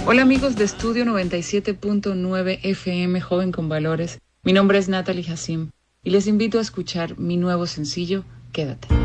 Hola amigos de Estudio 97.9 FM Joven con Valores. Mi nombre es Natalie Hassim y les invito a escuchar mi nuevo sencillo, Quédate.